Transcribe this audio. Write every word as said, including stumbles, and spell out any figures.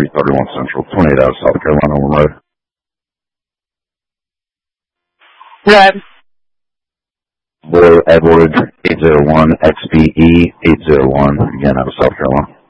three thirty-one Central, twenty-eight out of South Carolina on the road. Red. Boy Edward eight zero one X B E eight zero one, again out of South Carolina.